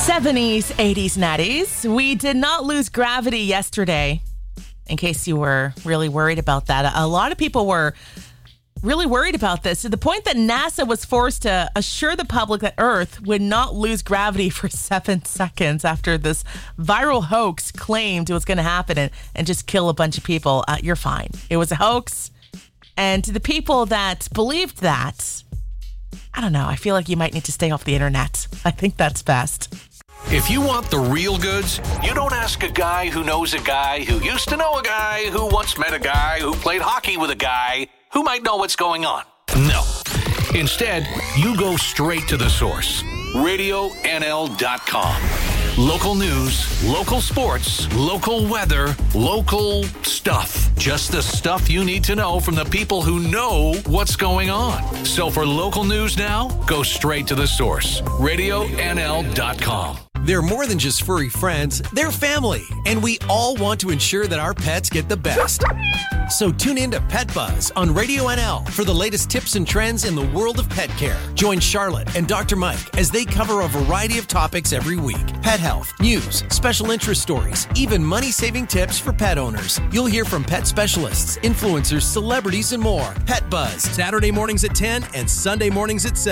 70s, 80s, 90s. We did not lose gravity yesterday, in case you were really worried about that. A lot of people were really worried about this to the point that NASA was forced to assure the public that Earth would not lose gravity for 7 seconds after this viral hoax claimed it was going to happen and just kill a bunch of people. You're fine. It was a hoax. And to the people that believed that, I don't know. I feel like you might need to stay off the internet. I think that's best. If you want the real goods, you don't ask a guy who knows a guy who used to know a guy who once met a guy who played hockey with a guy who might know what's going on. No. Instead, you go straight to the source. RadioNL.com. Local news, local sports, local weather, local stuff. Just the stuff you need to know from the people who know what's going on. So for local news now, go straight to the source. RadioNL.com. They're more than just furry friends, they're family, and we all want to ensure that our pets get the best. So tune in to Pet Buzz on Radio NL for the latest tips and trends in the world of pet care. Join Charlotte and Dr. Mike as they cover a variety of topics every week. Pet health, news, special interest stories, even money-saving tips for pet owners. You'll hear from pet specialists, influencers, celebrities, and more. Pet Buzz, Saturday mornings at 10 and Sunday mornings at 7.